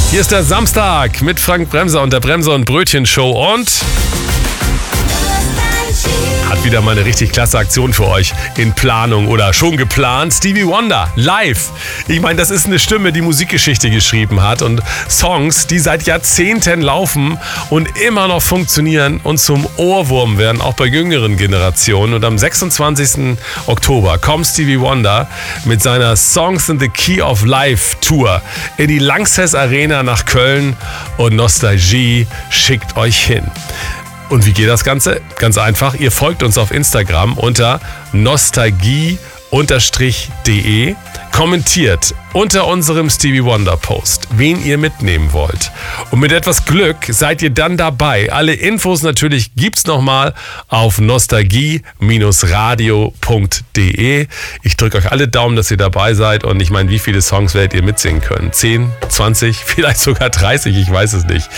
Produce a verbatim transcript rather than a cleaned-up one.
Hier ist der Samstag mit Frank Bremser und der Bremser und Brötchen Show und hat wieder mal eine richtig klasse Aktion für euch in Planung oder schon geplant. Stevie Wonder, live. Ich meine, das ist eine Stimme, die Musikgeschichte geschrieben hat und Songs, die seit Jahrzehnten laufen und immer noch funktionieren und zum Ohrwurm werden, auch bei jüngeren Generationen. Und am sechsundzwanzigsten Oktober kommt Stevie Wonder mit seiner Songs in the Key of Life Tour in die Lanxess Arena nach Köln und Nostalgie schickt euch hin. Und wie geht das Ganze? Ganz einfach, ihr folgt uns auf Instagram unter nostalgie Unterstrich de, kommentiert unter unserem Stevie Wonder Post, wen ihr mitnehmen wollt. Und mit etwas Glück seid ihr dann dabei. Alle Infos natürlich gibt's nochmal auf nostalgie radio punkt de. Ich drücke euch alle Daumen, dass ihr dabei seid und ich meine, wie viele Songs werdet ihr mitsingen können? zehn, zwanzig, vielleicht sogar dreißig, ich weiß es nicht.